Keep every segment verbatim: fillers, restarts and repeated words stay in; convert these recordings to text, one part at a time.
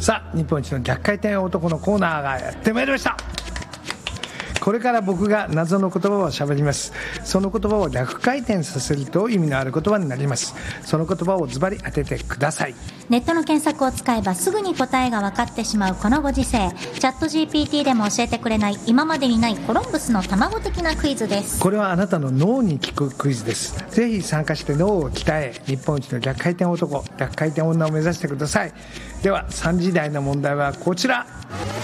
さあ、日本一の逆回転男のコーナーがやってまいりました。これから僕が謎の言葉を喋ります。その言葉を逆回転させると意味のある言葉になります。その言葉をズバリ当ててください。 ネットの検索を使えばすぐに答えが分かってしまうこのご時世、チャット ジーピーティー でも教えてくれない今までにないコロンブスの卵的なクイズです。 これはあなたの脳に効くクイズです。ぜひ参加して脳を鍛え、日本一の逆回転男、逆回転女を目指してください。ではさんじ台の問題はこちら。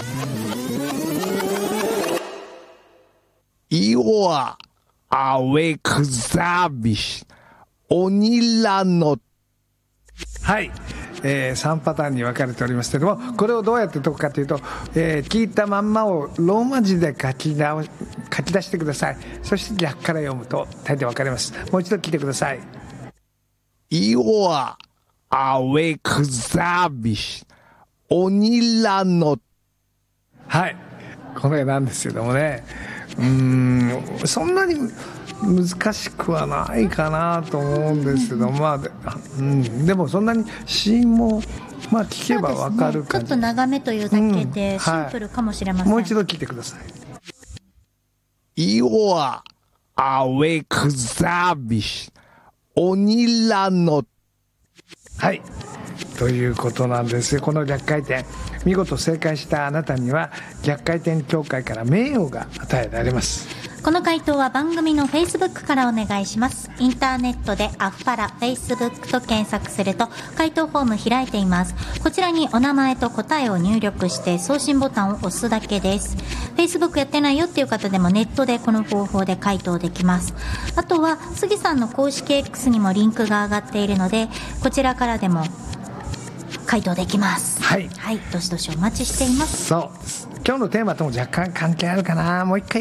You are awake service 鬼らの。 はい、えー、さんパターンに分かれておりますけれども、これをどうやって解くかというと、えー、聞いたまんまをローマ字で書き直書き出してください。そして逆から読むと大体分かります。もう一度聞いてください。 You are awake service 鬼らの。 はい、これなんですけどもね、うーんそんなに難しくはないかなと思うんですけど、まあで、うん、でもそんなにシーンもまあ聞けば分かる感じ、 ね、ちょっと長めというだけでシンプルかもしれません、 うんはい、もう一度聞いてください。 You are awake service 鬼らの。 はい、ということなんですよ。この逆回転、見事正解したあなたには逆回転協会から名誉が与えられます。 この回答は番組の Facebook からお願いします。インターネットでアフパラ Facebook と検索すると回答フォーム開いています。こちらにお名前と答えを入力して送信ボタンを押すだけです。 Facebook やってないよっていう方でもネットでこの方法で回答できます。あとは杉さんの公式 X にもリンクが上がっているので、こちらからでも回答できます。 はい、 はい、どしどしお待ちしています。 そうです。今日のテーマとも若干関係あるかな。もう一回